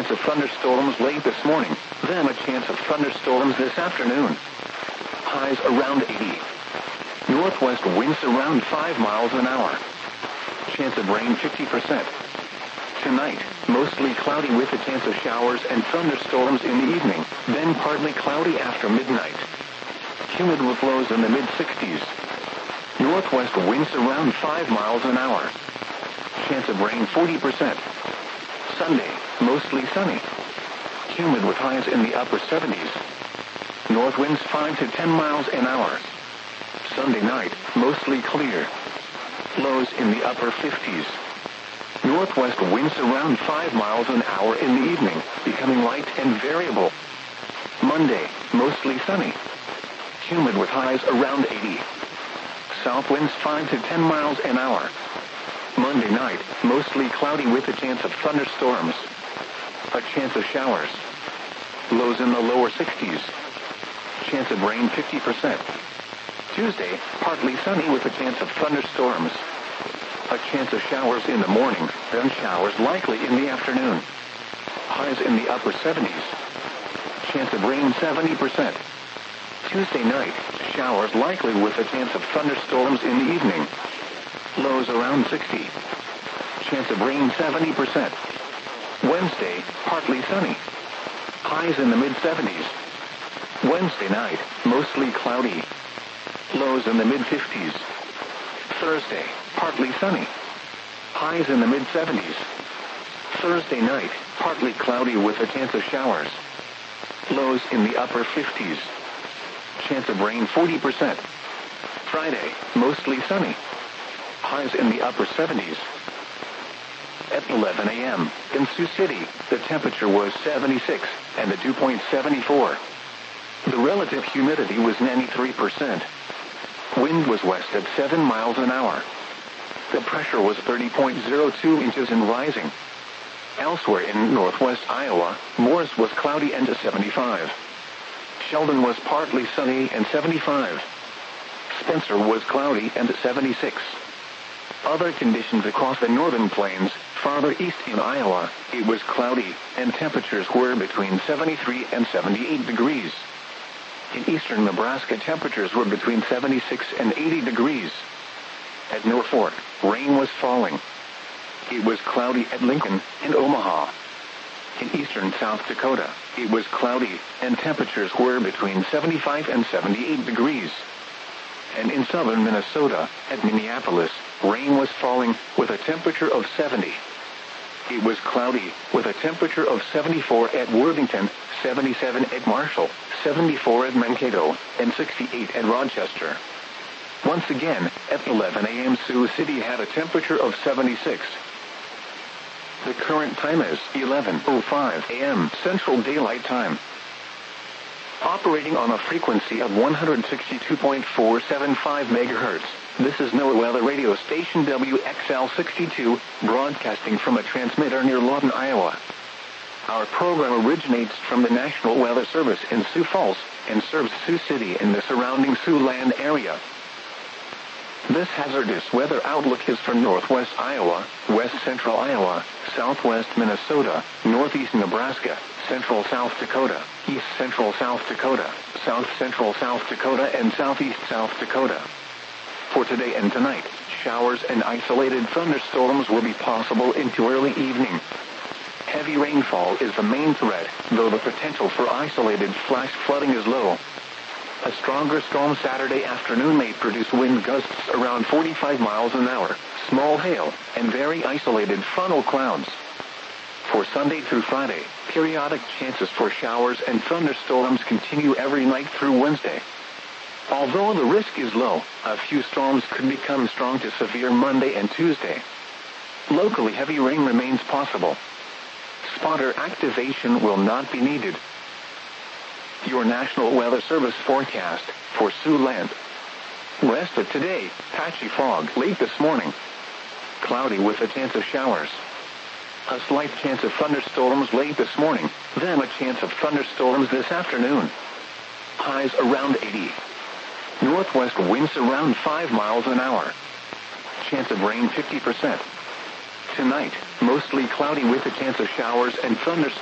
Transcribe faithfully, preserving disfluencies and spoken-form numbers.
chance of thunderstorms late this morning, then a chance of thunderstorms this afternoon. Highs around eighty. Northwest winds around five miles an hour. Chance of rain fifty percent. Tonight, mostly cloudy with a chance of showers and thunderstorms in the evening, then partly cloudy after midnight. Humid with lows in the mid sixties. Northwest winds around five miles an hour. Chance of rain forty percent. Sunday, mostly sunny. Humid with highs in the upper seventies. North winds five to ten miles an hour. Sunday night, mostly clear. Lows in the upper fifties. Northwest winds around five miles an hour in the evening, becoming light and variable. Monday, mostly sunny. Humid with highs around eighty. South winds five to ten miles an hour. Monday night, mostly cloudy with a chance of thunderstorms. A chance of showers. Lows in the lower sixties. Chance of rain fifty percent. Tuesday, partly sunny with a chance of thunderstorms. A chance of showers in the morning, then showers likely in the afternoon. Highs in the upper seventies. Chance of rain seventy percent. Tuesday night, showers likely with a chance of thunderstorms in the evening. Lows around sixty. Chance of rain seventy percent. Wednesday, partly sunny. Highs in the mid seventies. Wednesday night, mostly cloudy. Lows in the mid fifties. Thursday, partly sunny. Highs in the mid seventies. Thursday night, partly cloudy with a chance of showers. Lows in the upper fifties. Chance of rain forty percent. Friday, mostly sunny. Highs in the upper seventies. At eleven a.m. in Sioux City, the temperature was seventy-six, and the dew point seventy-four. The relative humidity was ninety-three percent. Wind was west at seven miles an hour. The pressure was thirty point zero two inches and rising. Elsewhere in northwest Iowa, Morris was cloudy and seventy-five. Sheldon was partly sunny and seventy-five. Spencer was cloudy and seventy-six. Other conditions across the northern plains, farther east in Iowa, it was cloudy, and temperatures were between seventy-three and seventy-eight degrees. In eastern Nebraska, temperatures were between seventy-six and eighty degrees. At Norfolk, rain was falling. It was cloudy at Lincoln and Omaha. In eastern South Dakota, it was cloudy, and temperatures were between seventy-five and seventy-eight degrees. And in southern Minnesota, at Minneapolis, rain was falling, with a temperature of seventy. It was cloudy, with a temperature of seventy-four at Worthington, seventy-seven at Marshall, seventy-four at Mankato, and sixty-eight at Rochester. Once again, at eleven a.m. Sioux City had a temperature of seventy-six. The current time is eleven oh five a.m. Central Daylight Time. Operating on a frequency of one hundred sixty-two point four seven five megahertz, this is NOAA Weather Radio Station W X L sixty-two, broadcasting from a transmitter near Lawton, Iowa. Our program originates from the National Weather Service in Sioux Falls and serves Sioux City and the surrounding Siouxland area. This hazardous weather outlook is for northwest Iowa, west central Iowa, southwest Minnesota, northeast Nebraska, central South Dakota, east central South Dakota, south central South Dakota, and southeast South Dakota. For today and tonight, showers and isolated thunderstorms will be possible into early evening. Heavy rainfall is the main threat, though the potential for isolated flash flooding is low. A stronger storm Saturday afternoon may produce wind gusts around forty-five miles an hour, small hail, and very isolated funnel clouds. For Sunday through Friday, periodic chances for showers and thunderstorms continue every night through Wednesday. Although the risk is low, a few storms could become strong to severe Monday and Tuesday. Locally, heavy rain remains possible. Spotter activation will not be needed. Your National Weather Service forecast for Siouxland. Rest of today, patchy fog late this morning. Cloudy with a chance of showers. A slight chance of thunderstorms late this morning, then a chance of thunderstorms this afternoon. Highs around eighty. Northwest winds around five miles an hour. Chance of rain fifty percent. Tonight, mostly cloudy with a chance of showers and thunderstorms.